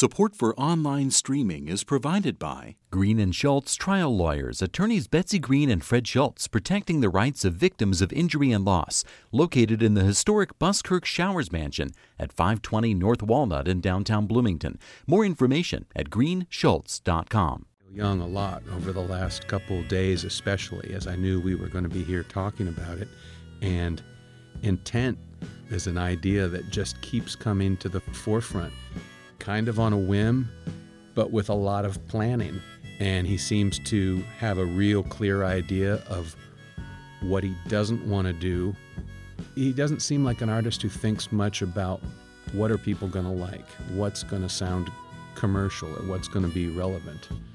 Support for online streaming is provided by Green and Schultz Trial Lawyers, attorneys Betsy Green and Fred Schultz, protecting the rights of victims of injury and loss, located in the historic Buskirk Showers Mansion at 520 North Walnut in downtown Bloomington. More information at greenschultz.com. Young a lot over the last couple of days, especially as I knew we were going to be here talking about it. And intent is an idea that just keeps coming to the forefront, kind of on a whim, but with a lot of planning. And he seems to have a real clear idea of what he doesn't want to do. He doesn't seem like an artist who thinks much about what are people going to like, what's going to sound commercial, or what's going to be relevant.